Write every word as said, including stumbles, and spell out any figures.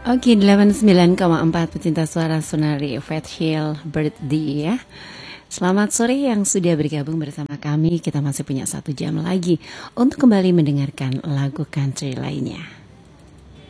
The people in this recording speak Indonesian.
Oke, delapan puluh sembilan koma empat pecinta suara Sonari Faith Hill Birthday ya. Selamat sore yang sudah bergabung bersama kami. Kita masih punya satu jam lagi untuk kembali mendengarkan lagu country lainnya.